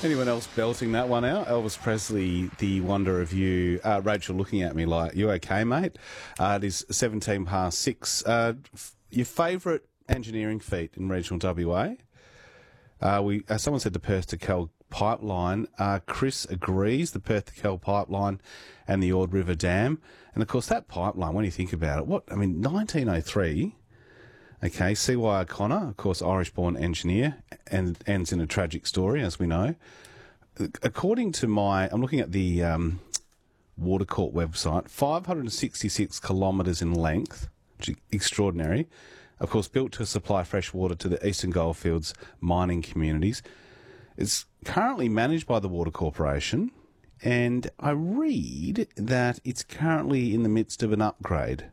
Anyone else belting that one out? Elvis Presley, The Wonder of You. Rachel looking at me like, you okay, mate? It is 17 past 6. Your favourite engineering feat in regional WA? Someone said the Perth to Cal pipeline. Chris agrees, the Perth to Cal pipeline and the Ord River Dam. And, of course, that pipeline, when you think about it, 1903... Okay, C.Y. O'Connor, of course, Irish-born engineer, and ends in a tragic story, as we know. According to I'm looking at the Watercourt website, 566 kilometres in length, which is extraordinary. Of course, built to supply fresh water to the Eastern Goldfields mining communities. It's currently managed by the Water Corporation, and I read that it's currently in the midst of an upgrade,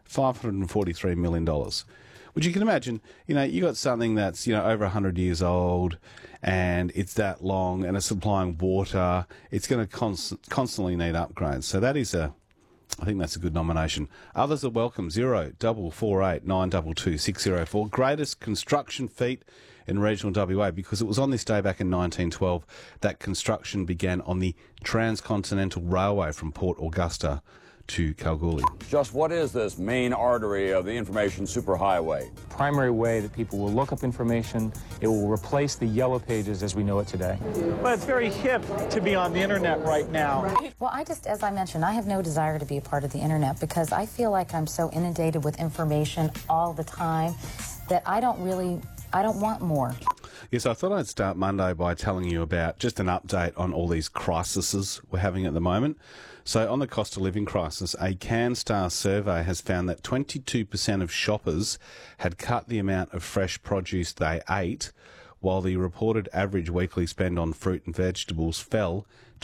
$543 million. Which you can imagine, you got something that's, over 100 years old and it's that long and it's supplying water. It's going to constantly need upgrades. So I think that's a good nomination. Others are welcome. 0448 922 604. Greatest construction feat in regional WA, because it was on this day back in 1912 that construction began on the Transcontinental Railway from Port Augusta to Kalgoorlie. Just what is this main artery of the information superhighway? Primary way that people will look up information. It will replace the yellow pages as we know it today. Well, it's very hip to be on the internet right now. Well, as I mentioned, I have no desire to be a part of the internet because I feel like I'm so inundated with information all the time that I don't want more. Yes, I thought I'd start Monday by telling you about just an update on all these crises we're having at the moment. So on the cost of living crisis, a CanStar survey has found that 22% of shoppers had cut the amount of fresh produce they ate, while the reported average weekly spend on fruit and vegetables fell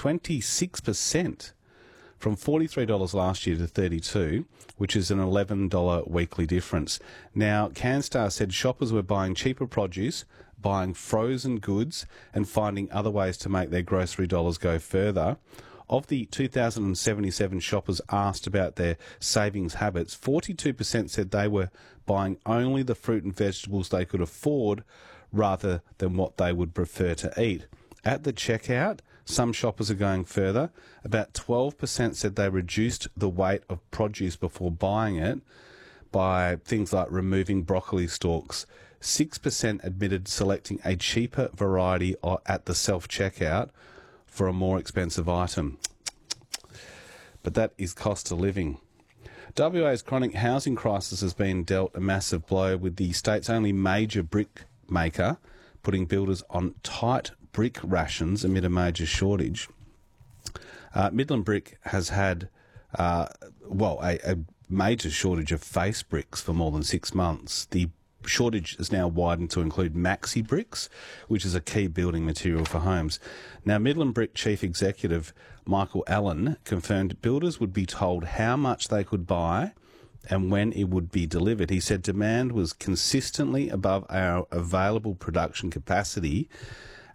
26%. From $43 last year to $32, which is an $11 weekly difference. Now, CanStar said shoppers were buying cheaper produce, buying frozen goods, and finding other ways to make their grocery dollars go further. Of the 2,077 shoppers asked about their savings habits, 42% said they were buying only the fruit and vegetables they could afford rather than what they would prefer to eat. At the checkout, some shoppers are going further. About 12% said they reduced the weight of produce before buying it by things like removing broccoli stalks. 6% admitted selecting a cheaper variety at the self-checkout for a more expensive item. But that is cost of living. WA's chronic housing crisis has been dealt a massive blow, with the state's only major brick maker putting builders on tight brick rations amid a major shortage. Midland Brick has had a major shortage of face bricks for more than 6 months. The shortage is now widened to include maxi bricks, which is a key building material for homes. Now, Midland Brick Chief Executive Michael Allen confirmed builders would be told how much they could buy and when it would be delivered. He said demand was consistently above our available production capacity,